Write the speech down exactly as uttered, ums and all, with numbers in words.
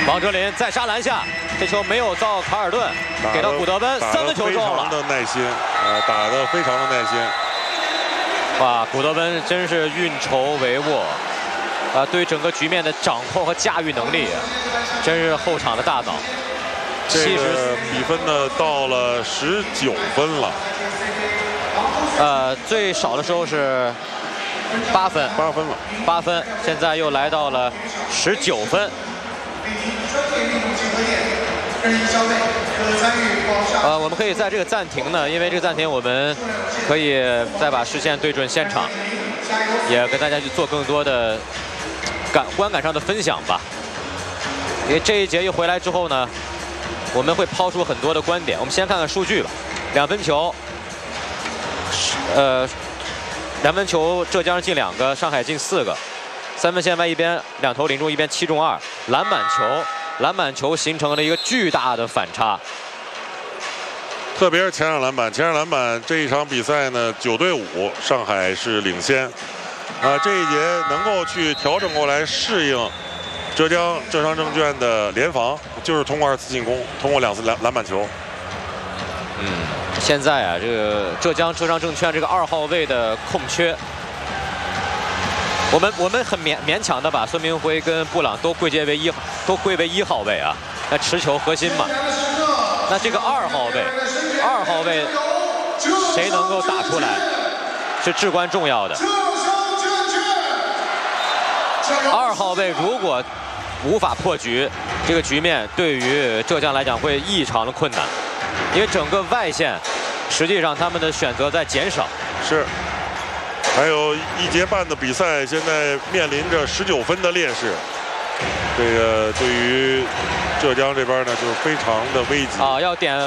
王哲林在沙篮下，这球没有到卡尔顿，给到古德温，三分球中了。 非常的耐心，啊，打得非常的耐心。 哇，古德温真是运筹帷幄，啊，对整个局面的掌控和驾驭能力，真是后场的大脑。 这个比分呢到了十九分了。 呃，最少的时候是八分， 八分了， 八分，现在又来到了十九分。呃，我们可以在这个暂停呢，因为这个暂停，我们可以再把视线对准现场，也跟大家去做更多的感观感上的分享吧。因为这一节一回来之后呢，我们会抛出很多的观点。我们先看看数据吧，两分球，呃，两分球浙江进两个，上海进四个。三分线外一边两投零中，一边七中二。篮板球，篮板球形成了一个巨大的反差。 特别是前场篮板，前场篮板这一场比赛呢，九对五，上海是领先。啊，这一节能够去调整过来适应浙江浙商证券的联防，就是通过二次进攻，通过两次篮篮板球。 嗯，现在啊，这个浙江浙商证券这个二号位的空缺。我们我们很勉勉强的把孙明辉跟布朗都归结为一都归为一号位啊，那持球核心嘛。那这个二号位，二号位谁能够打出来，是至关重要的。二号位如果无法破局，这个局面对于浙江来讲会异常的困难，因为整个外线实际上他们的选择在减少。 是。还有一节半的比赛，现在面临着十九分的劣势。这个对于浙江这边呢，就是非常的危急啊，要点。